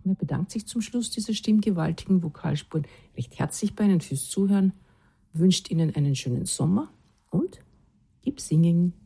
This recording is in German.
Er bedankt sich zum Schluss dieser stimmgewaltigen Vokalspuren recht herzlich bei Ihnen fürs Zuhören, wünscht Ihnen einen schönen Sommer und keep singing.